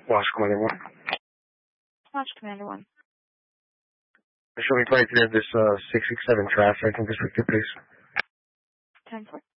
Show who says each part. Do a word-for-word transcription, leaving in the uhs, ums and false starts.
Speaker 1: Watch Commander one.
Speaker 2: Watch Commander one.
Speaker 1: Show me right there this uh, six six seven traffic. I can just with you, please.
Speaker 2: ten four.